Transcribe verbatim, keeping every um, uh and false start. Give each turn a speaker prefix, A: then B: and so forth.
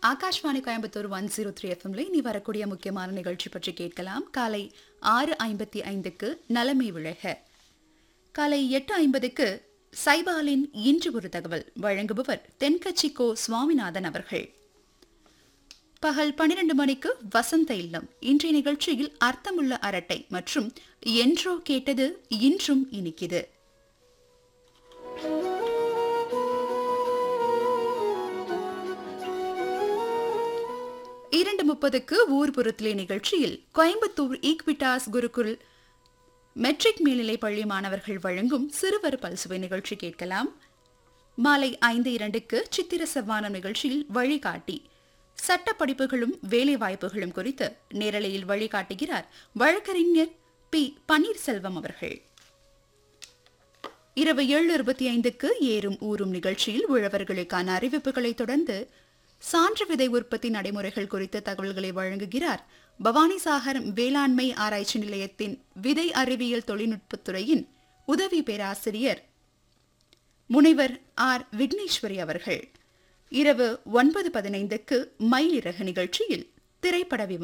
A: Akashvani Coimbatore one zero three எஃப்எம்ல இனி வரக்கூடிய முக்கியமான நிகழ்ச்சி பற்றி கேட்கலாம். காலை ஆறு ஐம்பத்தி ஐந்துக்கு நலமை விழக, காலை எட்டு ஐம்பதுக்கு சைபாலின் இன்று ஒரு தகவல் வழங்குபவர் தென்கட்சி கோ சுவாமிநாதன் அவர்கள். பகல் பன்னிரண்டு மணிக்கு வசந்த இல்லம். இன்றைய நிகழ்ச்சியில் அர்த்தமுள்ள அரட்டை மற்றும் என்றோ கேட்டது இன்றும் இனிக்குது. இரண்டு முப்பதுக்கு ஊர்புறத்திலே நிகழ்ச்சியில் கோயம்புத்தூர் ஈக்விட்டாஸ் குருகுல் மெட்ரிக் மேல்நிலை பள்ளி மாணவர்கள் வழங்கும் சிறுவர் பல்சுவை நிகழ்ச்சி கேட்கலாம். மாலை ஐந்து இரண்டுக்கு சித்திர செவ்வானம் நிகழ்ச்சியில் வழிகாட்டி சட்ட படிப்புகளும் வேலை வாய்ப்புகளும் குறித்து நேரலையில் வழிகாட்டுகிறார் வழக்கறிஞர் பி பன்னீர்செல்வம் அவர்கள். இரவு ஏழு இருபத்தி ஐந்துக்கு ஏறும் ஊறும் நிகழ்ச்சியில் உழவர்களுக்கான அறிவிப்புகளை தொடர்ந்து சான்று விதை உற்பத்தி நடைமுறைகள் குறித்த தகவல்களை வழங்குகிறார் பவானிசாகர் வேளாண்மை ஆராய்ச்சி நிலையத்தின் விதை அறிவியல் தொழில்நுட்பத்துறையின் உதவி பேராசிரியர் முனைவர் ஆர் விக்னேஸ்வரி அவர்கள். இரவு ஒன்பது பதினைந்துக்கு மயிலிறகு நிகழ்ச்சியில் திரைப்பட